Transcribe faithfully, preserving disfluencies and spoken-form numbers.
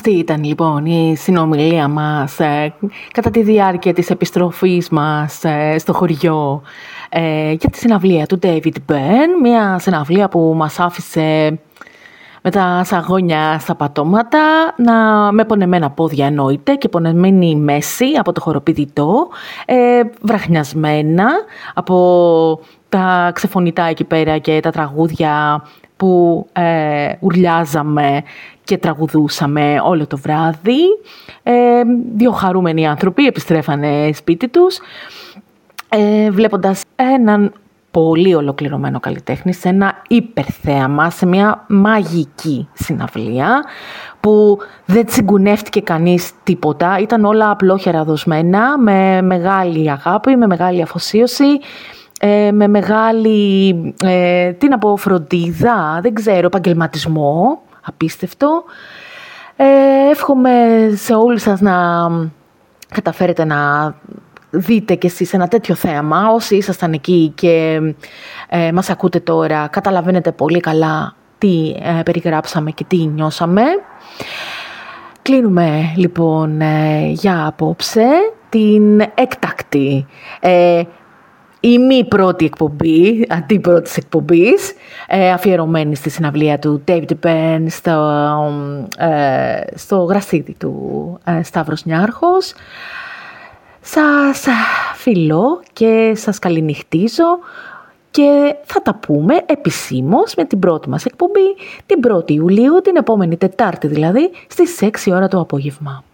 Αυτή ήταν λοιπόν η συνομιλία μας ε, κατά τη διάρκεια της επιστροφής μας ε, στο χωριό ε, για τη συναυλία του David Byrne, μια συναυλία που μας άφησε με τα σαγόνια στα πατώματα, να, με πονεμένα πόδια εννοείται και πονεμένη μέση από το χοροπηδητό, ε, βραχνιασμένα από τα ξεφωνητά εκεί πέρα και τα τραγούδια που ε, ουρλιάζαμε και τραγουδούσαμε όλο το βράδυ. Ε, δύο χαρούμενοι άνθρωποι επιστρέφανε σπίτι τους, ε, βλέποντας έναν πολύ ολοκληρωμένο καλλιτέχνη σε ένα υπερθέαμα, σε μια μαγική συναυλία που δεν τσιγκουνεύτηκε κανείς τίποτα. Ήταν όλα απλόχερα δοσμένα, με μεγάλη αγάπη, με μεγάλη αφοσίωση, με μεγάλη, ε, τι να πω, φροντίδα, δεν ξέρω, επαγγελματισμό, απίστευτο. Ε, εύχομαι σε όλους σας να καταφέρετε να δείτε κι εσείς ένα τέτοιο θέαμα. Όσοι ήσασταν εκεί και ε, μας ακούτε τώρα, καταλαβαίνετε πολύ καλά τι ε, περιγράψαμε και τι νιώσαμε. Κλείνουμε λοιπόν ε, για απόψε την έκτακτη ε, η μη πρώτη εκπομπή, αντί πρώτης εκπομπής, ε, αφιερωμένη στη συναυλία του David Byrne στο, ε, στο γρασίδι του ε, Σταύρος Νιάρχος. Σας φιλώ και σας καληνυχτίζω και θα τα πούμε επισήμως με την πρώτη μας εκπομπή την πρώτη Ιουλίου, την επόμενη Τετάρτη δηλαδή, στις έξι ώρα το απόγευμα.